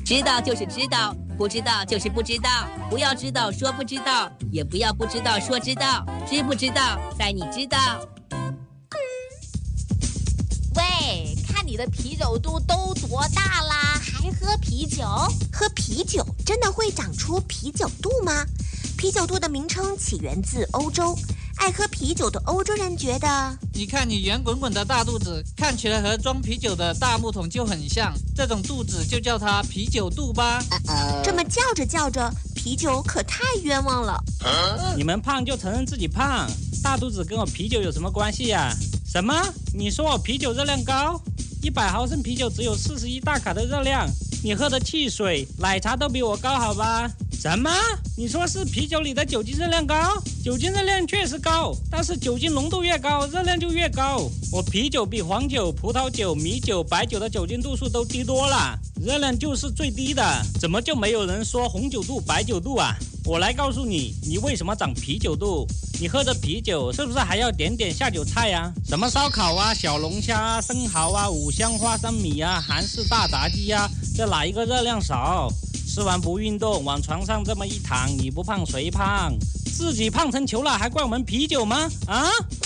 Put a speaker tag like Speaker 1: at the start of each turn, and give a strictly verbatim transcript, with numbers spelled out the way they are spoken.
Speaker 1: 知道就是知道，不知道就是不知道。不要知道说不知道，也不要不知道说知道。知不知道，在你知道。
Speaker 2: 喂，看你的啤酒肚都多大啦，还喝啤酒？
Speaker 3: 喝啤酒真的会长出啤酒肚吗？啤酒肚的名称起源自欧洲，爱喝啤酒的欧洲人觉得，
Speaker 4: 你看你圆滚滚的大肚子，看起来和装啤酒的大木桶就很像，这种肚子就叫它啤酒肚吧。
Speaker 3: 这么叫着叫着，啤酒可太冤枉了。
Speaker 5: 你们胖就承认自己胖，大肚子跟我啤酒有什么关系呀？什么？你说我啤酒热量高？一百毫升啤酒只有四十一大卡的热量，你喝的汽水、奶茶都比我高，好吧？什么？你说是啤酒里的酒精热量高？酒精热量确实高，但是酒精浓度越高，热量就越高。我啤酒比黄酒、葡萄酒、米酒、白酒的酒精度数都低多了，热量就是最低的。怎么就没有人说红酒肚、白酒肚啊？我来告诉你，你为什么长啤酒肚？你喝的啤酒是不是还要点点下酒菜啊？什么烧烤啊、小龙虾啊、生蚝啊、五香花生米啊、韩式大炸鸡啊，这哪一个热量少？吃完不运动，往床上这么一躺，你不胖谁胖？自己胖成球了，还怪我们啤酒吗？啊！